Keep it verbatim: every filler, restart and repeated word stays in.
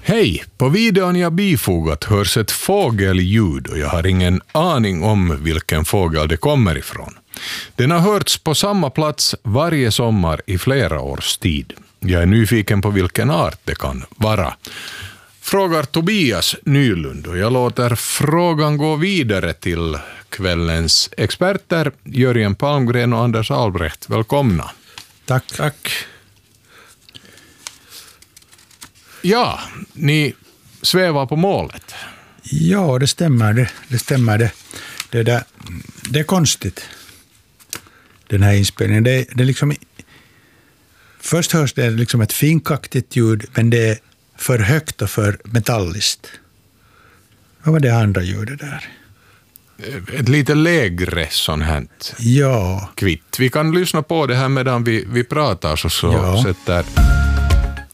Hej! På videon jag bifogat hörs ett fågelljud och jag har ingen aning om vilken fågel det kommer ifrån. Den har hörts på samma plats varje sommar i flera års tid. Jag är nyfiken på vilken art det kan vara. Frågar Tobias Nylund och jag låter frågan gå vidare till kvällens experter Jörgen Palmgren och Anders Albrecht. Välkomna. Tack. Tack. Ja, ni svävar på målet. Ja, det stämmer. Det, det stämmer. Det, det, där, det är konstigt, den här inspelningen. Det, det är liksom, först hörs det liksom ett finkaktigt ljud, men det är för högt och för metalliskt. Vad var det andra ljudet där? Ett lite lägre sånt här ja. kvitt. Vi kan lyssna på det här medan vi, vi pratar så, så ja. sätter...